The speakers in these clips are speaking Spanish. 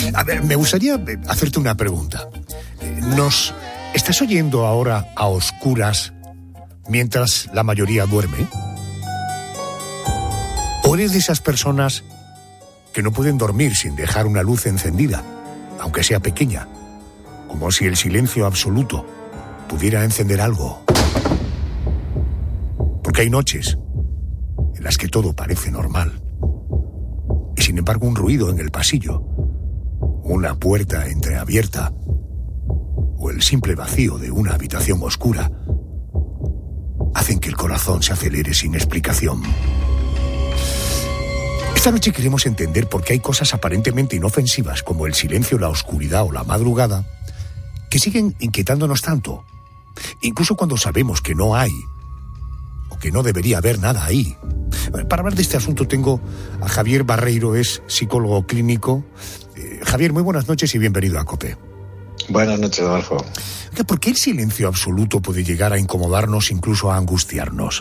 A ver, me gustaría hacerte una pregunta. ¿Nos estás oyendo ahora a oscuras mientras la mayoría duerme? ¿O eres de esas personas que no pueden dormir sin dejar una luz encendida, aunque sea pequeña, como si el silencio absoluto pudiera encender algo? Porque hay noches en las que todo parece normal y sin embargo un ruido en el pasillo, una puerta entreabierta o el simple vacío de una habitación oscura hacen que el corazón se acelere sin explicación. Esta noche queremos entender por qué hay cosas aparentemente inofensivas como el silencio, la oscuridad o la madrugada que siguen inquietándonos tanto, incluso cuando sabemos que no hay o que no debería haber nada ahí. Para hablar de este asunto tengo a Javier Barreiro, es psicólogo clínico. Javier, muy buenas noches y bienvenido a COPE. Buenas noches, Adolfo. ¿Por qué el silencio absoluto puede llegar a incomodarnos, incluso a angustiarnos?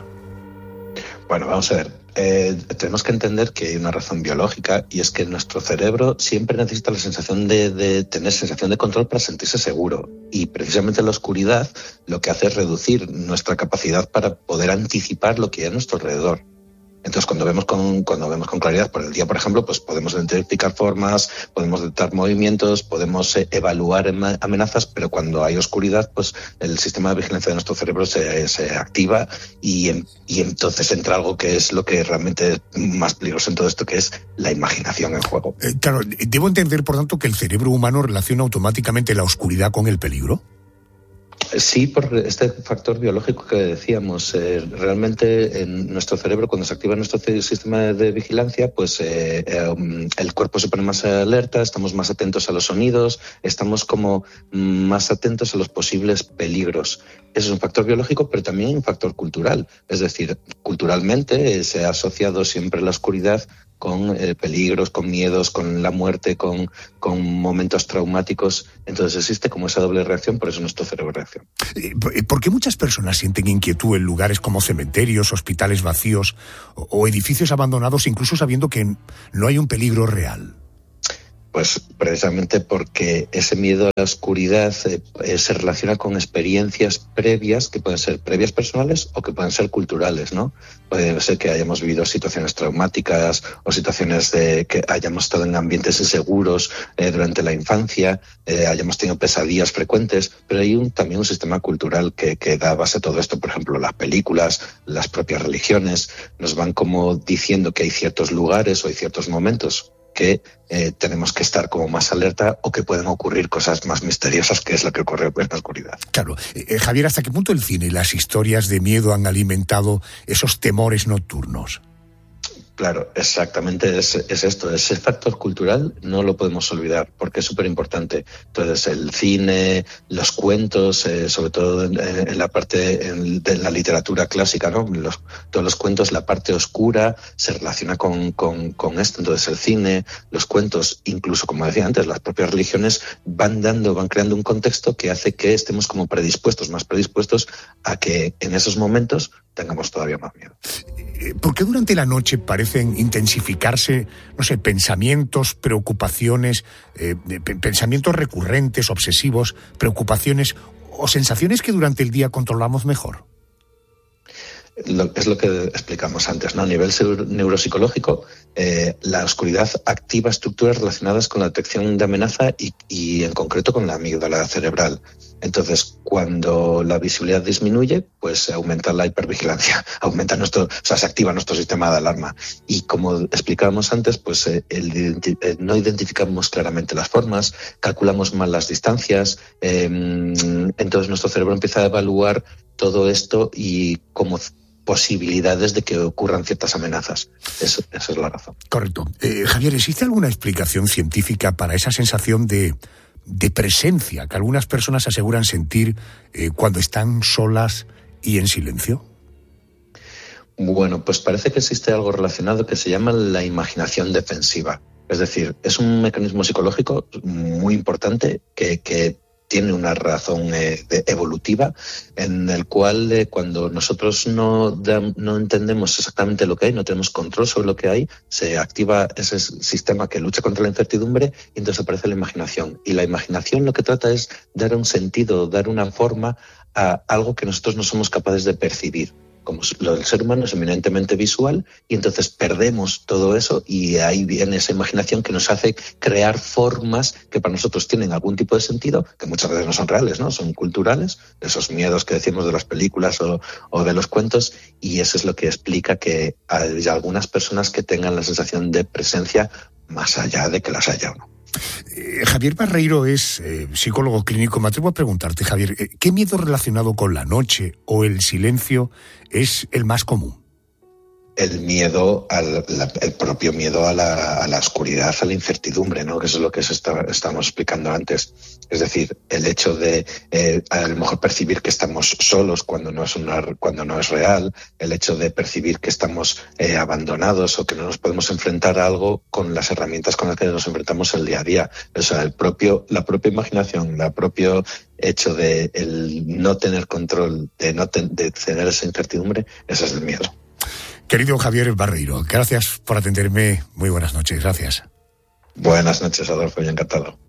Bueno, vamos a ver. Tenemos que entender que hay una razón biológica y es que nuestro cerebro siempre necesita la sensación de tener sensación de control para sentirse seguro. Y precisamente la oscuridad lo que hace es reducir nuestra capacidad para poder anticipar lo que hay a nuestro alrededor. Entonces, cuando vemos con claridad por el día, por ejemplo, pues podemos identificar formas, podemos detectar movimientos, podemos evaluar amenazas, pero cuando hay oscuridad, pues el sistema de vigilancia de nuestro cerebro se activa y entonces entra algo que es lo que realmente es más peligroso en todo esto, que es la imaginación en juego. Claro, ¿debo entender, por tanto, que el cerebro humano relaciona automáticamente la oscuridad con el peligro? Sí, por este factor biológico que decíamos. Realmente en nuestro cerebro, cuando se activa nuestro sistema de vigilancia, pues el cuerpo se pone más alerta, estamos más atentos a los sonidos, estamos como más atentos a los posibles peligros. Eso es un factor biológico, pero también un factor cultural. Es decir, culturalmente se ha asociado siempre la oscuridad con peligros, con miedos, con la muerte, con momentos traumáticos. Entonces existe como esa doble reacción, por eso nuestro cerebro reacciona. ¿Por qué muchas personas sienten inquietud en lugares como cementerios, hospitales vacíos o edificios abandonados, incluso sabiendo que no hay un peligro real? Pues precisamente porque ese miedo a la oscuridad se relaciona con experiencias previas, que pueden ser previas personales o que pueden ser culturales, ¿no? Puede ser que hayamos vivido situaciones traumáticas o situaciones de que hayamos estado en ambientes inseguros durante la infancia, hayamos tenido pesadillas frecuentes, pero hay también un sistema cultural que da base a todo esto. Por ejemplo, las películas, las propias religiones nos van como diciendo que hay ciertos lugares o hay ciertos momentos que tenemos que estar como más alerta o que pueden ocurrir cosas más misteriosas, que es lo que ocurre en la oscuridad. Claro. Javier, ¿hasta qué punto el cine y las historias de miedo han alimentado esos temores nocturnos? Claro, exactamente es esto. Ese factor cultural no lo podemos olvidar porque es súper importante. Entonces, el cine, los cuentos, sobre todo en la parte de la literatura clásica, ¿no? Todos los cuentos, la parte oscura se relaciona con esto. Entonces, el cine, los cuentos, incluso, como decía antes, las propias religiones van creando un contexto que hace que estemos como más predispuestos a que en esos momentos tengamos todavía más miedo. ¿Por qué durante la noche parecen intensificarse, pensamientos, preocupaciones, pensamientos recurrentes, obsesivos, preocupaciones o sensaciones que durante el día controlamos mejor? Es lo que explicamos antes, ¿no? A nivel neuropsicológico, la oscuridad activa estructuras relacionadas con la detección de amenaza y en concreto con la amígdala cerebral. Entonces, cuando la visibilidad disminuye, pues aumenta la hipervigilancia, se activa nuestro sistema de alarma. Y como explicábamos antes, pues no identificamos claramente las formas, calculamos mal las distancias, entonces nuestro cerebro empieza a evaluar todo esto y como posibilidades de que ocurran ciertas amenazas. Esa es la razón. Correcto. Javier, ¿existe alguna explicación científica para esa sensación de presencia que algunas personas aseguran sentir cuando están solas y en silencio? Bueno, pues parece que existe algo relacionado que se llama la imaginación defensiva. Es decir, es un mecanismo psicológico muy importante que tiene una razón evolutiva, en el cual cuando nosotros no entendemos exactamente lo que hay, no tenemos control sobre lo que hay, se activa ese sistema que lucha contra la incertidumbre y entonces aparece la imaginación. Y la imaginación lo que trata es dar un sentido, dar una forma a algo que nosotros no somos capaces de percibir. Como lo del ser humano es eminentemente visual y entonces perdemos todo eso y ahí viene esa imaginación que nos hace crear formas que para nosotros tienen algún tipo de sentido, que muchas veces no son reales, ¿no? Son culturales, esos miedos que decimos de las películas o de los cuentos, y eso es lo que explica que hay algunas personas que tengan la sensación de presencia más allá de que las haya o no. Javier Barreiro es psicólogo clínico. Me atrevo a preguntarte, Javier, ¿qué miedo relacionado con la noche o el silencio es el más común? El miedo, el propio miedo a la oscuridad, a la incertidumbre, ¿no? Que eso es lo que estábamos explicando antes. Es decir, el hecho de a lo mejor percibir que estamos solos cuando no es real, el hecho de percibir que estamos abandonados o que no nos podemos enfrentar a algo con las herramientas con las que nos enfrentamos el día a día. O sea, la propia imaginación, el propio hecho de el no tener control, de tener esa incertidumbre, ese es el miedo. Querido Javier Barreiro, gracias por atenderme. Muy buenas noches, gracias. Buenas noches, Adolfo, y encantado.